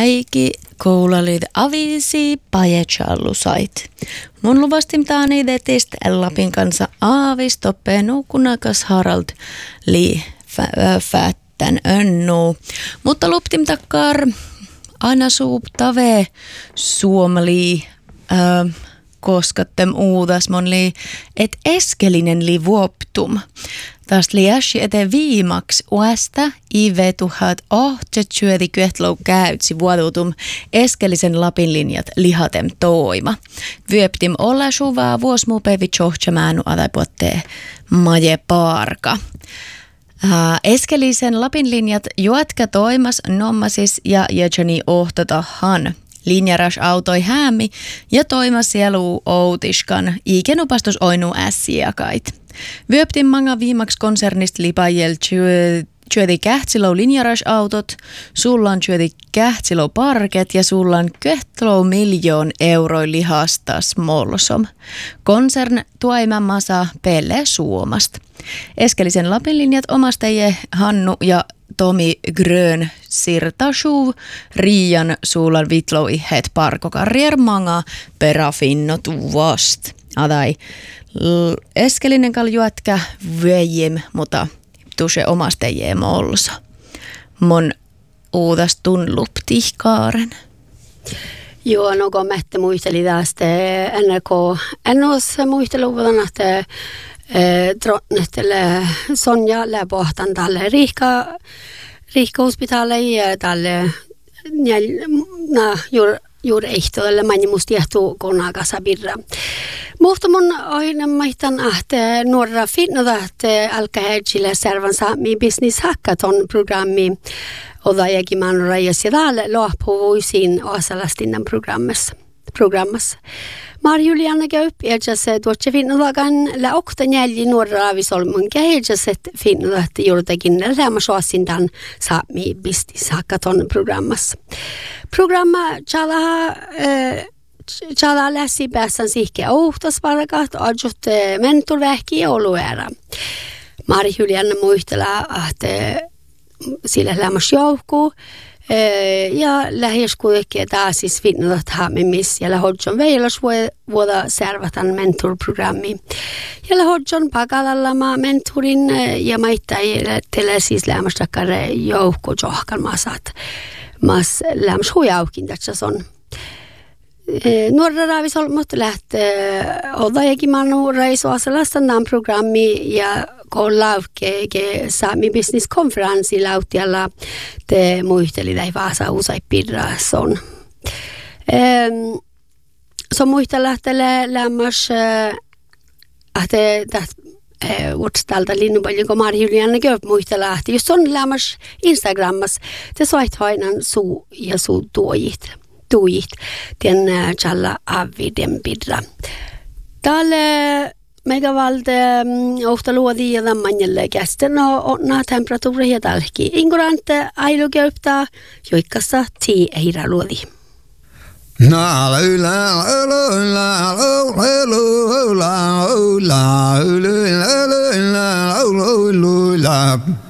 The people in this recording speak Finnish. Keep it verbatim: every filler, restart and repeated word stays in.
äiki koulallid avisi pajetsallusait. Mun luvastim taani detist Lapin kanssa aavis toppeen nukunakas Harald li fättän önnu. Mutta luptim takkar aina suup tave suomali äh, koskattem uudas mon li et eskelinen li vuoptum. Tästä liäsi eteen viimaks uästä ive tuhat ohtsetsyöti kyehtlou käytsi vuotuutum eskelisen Lapin linjat lihatem toima. Vyöptim olla suvaa vuosmuupevi tjohtsamäänu adaipuottee maje parka. Uh, eskelisen Lapin linjat juotka toimas nommasis ja jätseni ohtatahan. Linjaras autoi häämi ja toimas sielu outiskan ikenupastus oinu ässiakait. Vyöptin manga viimaks konsernista lipajel tjödi kähtsilou linjaras-autot, sullan tjödi kähtsilou parket ja sullan köhtlou miljoon euroi lihastas molsom. Konsern tuaiman masa pelle Suomasta. Eskelisen Lapin linjat omastaje Hannu ja Tomi Grön sirtashuv Riian suulan vitloi het parkokarrier manga perafinno tuvast. Adai eskelinen kaljuätkä vyöjim, mutta tuse omastaje molsa. Mon uudastun luptihkaaren. Joo, no kun mätte muisteli tästä N R K. En ole muisteluvuotan, että Trotnehtele Sonja läpohtan tälle Riikka Riikka hospitaale ja tälle na juuri juuri ehtoille mani musta jahtuu konakassa birra. Mutta mun aina maihtan ahte nuorra finnoda että alkaheitsille servan saami business hackathon programmi odajakin manura ja siellä lohpuvuisin osalastinnan programmassa programmassa. Marjuliana käyp edjas tuossa finnodagan la okta nälji nuorra visolmun kehdjas et finnoda että juurtakin lämmäsoasin tämän saami business hackathon programmassa. Programma chala chala läsi päässän sihkeä ohtasvarkat ajut mentorvähki oluera. Marjuliana muistella että sillä lämmäs joukku ja lähes kuitenkin taas siis finnodat haamimis ja lähodjon veilos vuoda servatan mentorprogrammi. Ja lähodjon pakalallama mentorin ja maittajille teille siis lämmäs takkare joukko johkan masat. Mas lämmäs huijaukin tässä on. Nuorra raavisolmot lähtee odajakin manu reisuaselastan tämän programmi ja koulauke ke saami business konferenssi lautialla te muisteli tai vaasa usai pirras on. Så muistella lähtee lämmäs että vuotstalta linnupaljon kun Marjuliana köp muistella että just on lämmäs Instagrammas te soit hainan suu ja suu tuojit. Tuijit, den challa aviden bidra. Tälle megavalde ofta luodi ja manjalle kästen on temperatuuri ja talki. Ingorante ailu käyptä joikassa ti eira luodi. Na la la la la la la la la la